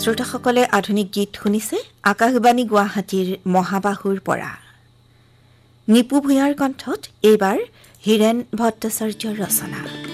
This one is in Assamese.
শ্ৰোতাসকলে আধুনিক গীত শুনিছে আকাশবাণী গুৱাহাটীৰ মহাবাহুৰ পৰা। নিপু ভূঞাৰ কণ্ঠত এইবাৰ হীৰেন ভট্টাচাৰ্যৰ ৰচনা।